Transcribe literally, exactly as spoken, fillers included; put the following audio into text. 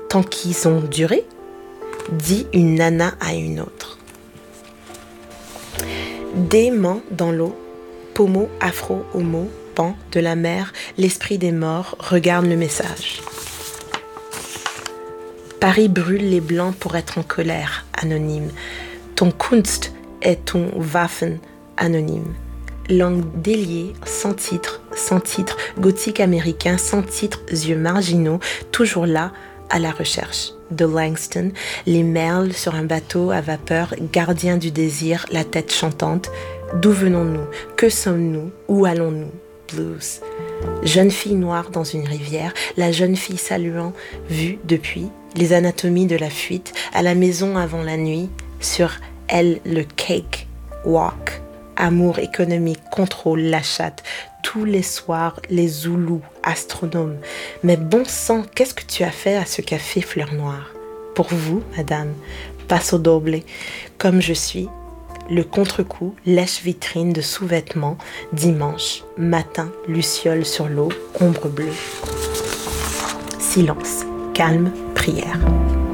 tant qu'ils ont duré, dit une nana à une autre. Dément dans l'eau, pomo, afro, homo, pan de la mer, l'esprit des morts regarde le message. Paris brûle les blancs pour être en colère, anonyme. Ton Kunst est ton Waffen, anonyme. Langue déliée, sans titre, sans titre, gothique américain, sans titre, yeux marginaux, toujours là, à la recherche. De Langston, les merles sur un bateau à vapeur, gardien du désir, la tête chantante. D'où venons-nous? Que sommes-nous? Où allons-nous? Blues. Jeune fille noire dans une rivière, la jeune fille saluant, vue depuis, les anatomies de la fuite, à la maison avant la nuit, sur elle le cake, walk, amour économique, contrôle, la chatte, tous les soirs, les Zoulous, astronomes. Mais bon sang, qu'est-ce que tu as fait à ce café Fleur Noire? Pour vous, madame, passo doble, comme je suis, le contre-coup, lèche-vitrine de sous-vêtements, dimanche, matin, luciole sur l'eau, ombre bleue. Silence, calme, prière.